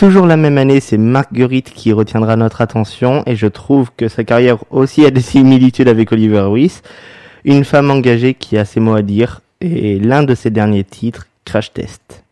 toujours la même année, c'est Marguerite qui retiendra notre attention et je trouve que sa carrière aussi a des similitudes avec Oliver Ruiz. Une femme engagée qui a ses mots à dire et l'un de ses derniers titres, Crash Test.